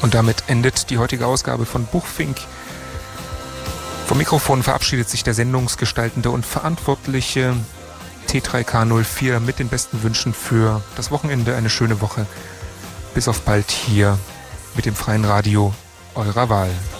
Und damit endet die heutige Ausgabe von Buchfink. Vom Mikrofon verabschiedet sich der Sendungsgestaltende und Verantwortliche T3K04 mit den besten Wünschen für das Wochenende. Eine schöne Woche. Bis auf bald hier mit dem freien Radio eurer Wahl.